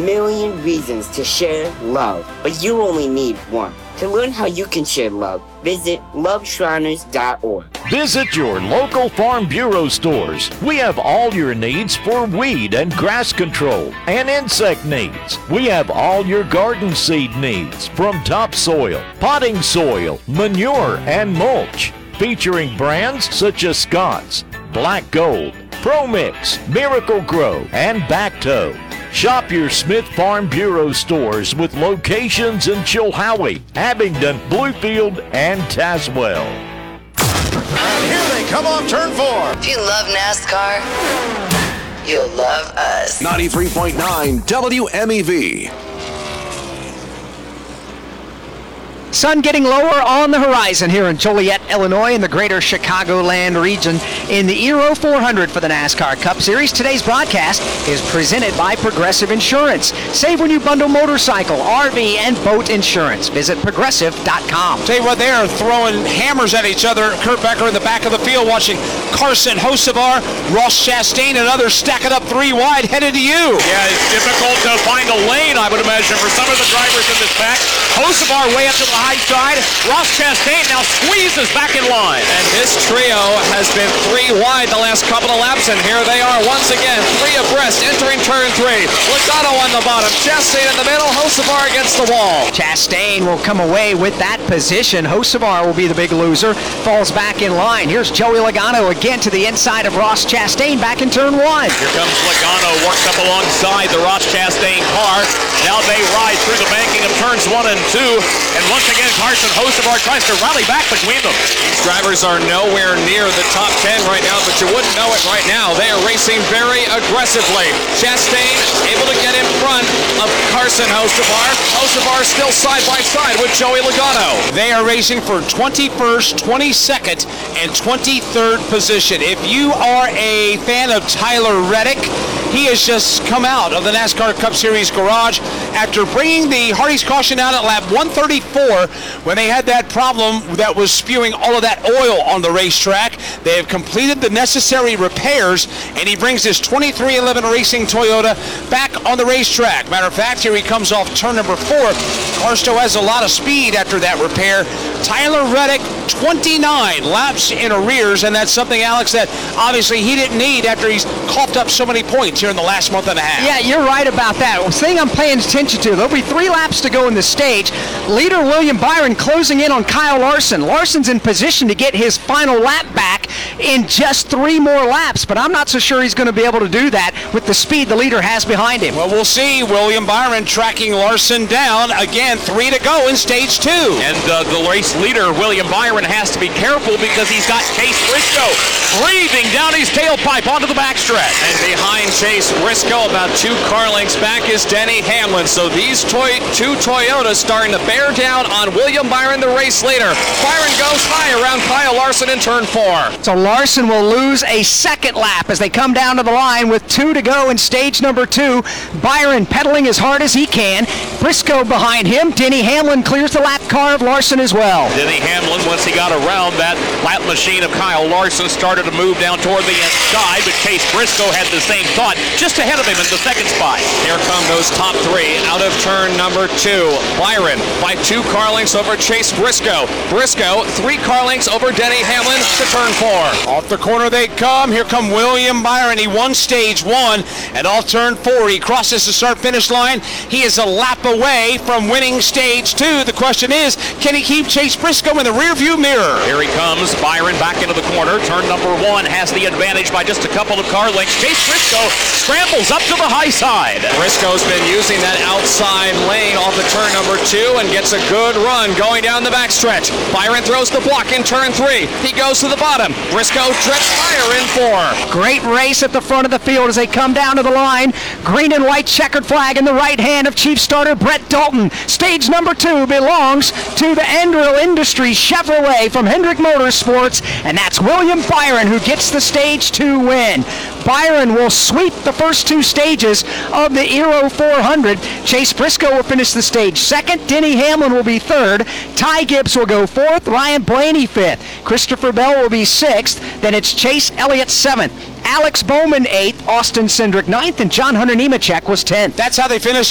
million reasons to share love, but you only need one. To learn how you can share love, visit loveshriners.org. Visit your local Farm Bureau stores. We have all your needs for weed and grass control and insect needs. We have all your garden seed needs, from topsoil, potting soil, manure, and mulch, featuring brands such as Scott's, Black Gold, ProMix, Miracle Grow, and Bacto. Shop your Smith Farm Bureau stores with locations in Chilhowie, Abingdon, Bluefield, and Tazewell. And here they come off turn 4. If you love NASCAR, you'll love us. 93.9 WMEV. Sun getting lower on the horizon here in Joliet, Illinois, in the greater Chicagoland region in the Eero 400 for the NASCAR Cup Series. Today's broadcast is presented by Progressive Insurance. Save when you bundle motorcycle, RV, and boat insurance. Visit progressive.com. Tell you what, they are throwing hammers at each other. Kurt Becker in the back of the field watching Carson Hocevar, Ross Chastain, and others stacking up 3 wide, headed to you. Yeah, it's difficult to find a lane, I would imagine, for some of the drivers in this pack. Hocevar way up to the high side. Ross Chastain now squeezes back in line. And this trio has been 3 wide the last couple of laps, and here they are once again, 3 abreast, entering turn 3. Logano on the bottom, Chastain in the middle, Hocevar against the wall. Chastain will come away with that position. Hocevar will be the big loser, falls back in line. Here's Joey Logano again to the inside of Ross Chastain back in turn 1. Here comes Logano, works up alongside the Ross Chastain car. Now they ride through the banking of turns 1 and 2, and once again Carson Hocevar tries to rally back between them. These drivers are nowhere near the top 10 right now, but you wouldn't know it right now. They are racing very aggressively. Chastain able to get in front of Carson Hocevar. Hocevar still side by side with Joey Logano. They are racing for 21st, 22nd, and 23rd position. If you are a fan of Tyler Reddick, he has just come out of the NASCAR Cup Series garage after bringing the Hardy's caution out at lap 134 when they had that problem that was spewing all of that oil on the racetrack. They have completed the necessary repairs, and he brings his 2311 Racing Toyota back on the racetrack. Matter of fact, here he comes off turn number 4. Carsto has a lot of speed after that repair. Tyler Reddick, 29 laps in arrears, and that's something, Alex, that obviously he didn't need after he's coughed up so many points here in the last month and a half. Yeah, you're right about that. The thing I'm paying attention to, there'll be 3 laps to go in the stage. Leader William Byron closing in on Kyle Larson. Larson's in position to get his final lap back in just 3 more laps, but I'm not so sure he's going to be able to do that with the speed the leader has behind him. Well, we'll see. William Byron tracking Larson down. Again, 3 to go in stage 2. And the race leader, William Byron, has to be careful because he's got Chase Briscoe breathing down his tailpipe onto the backstretch. And behind Chase Briscoe, about 2 car lengths back, is Denny Hamlin. So these 2 Toyotas starting to bear down on William Byron, the race leader. Byron goes high around Kyle Larson in turn 4. So Larson will lose a second lap as they come down to the line with 2 to go in stage number 2. Byron pedaling as hard as he can. Briscoe behind him. Denny Hamlin clears the lap car of Larson as well. Denny Hamlin, once he got around that lap machine of Kyle Larson, started to move down toward the inside, but Chase Briscoe had the same thought just ahead of him in the second spot. Here come those top 3 out of turn number 2. Byron by 2 car lengths over Chase Briscoe. Briscoe 3 car lengths over Denny Hamlin to turn 4. Off the corner they come. Here come William Byron. He won stage 1, and off turn 4 he crosses the start-finish line. He is a lap away from winning stage 2. The question is, can he keep Chase Briscoe in the rearview mirror? Here he comes, Byron back into the corner. Turn number 1 has the advantage by just a couple of car lengths. Chase Briscoe scrambles up to the high side. Briscoe's been using that outside lane off of turn number 2 and gets a good run going down the backstretch. Byron throws the block in turn 3. He goes to the bottom. Briscoe treads fire in 4. Great race at the front of the field as they come down to the line. Green and white checkered flag in the right hand of Chief Starter Brett Dalton. Stage number 2 belongs to the Andrill Industries Chevrolet from Hendrick Motorsports, and that's William Byron who gets the stage 2 win. Byron will sweep the first 2 stages of the Eero 400. Chase Briscoe will finish the stage 2nd. Denny Hamlin will be 3rd. Ty Gibbs will go 4th. Ryan Blaney 5th. Christopher Bell will be 6th. Then it's Chase Elliott 7th. Alex Bowman 8th. Austin Cindric 9th. And John Hunter Nemechek was 10th. That's how they finished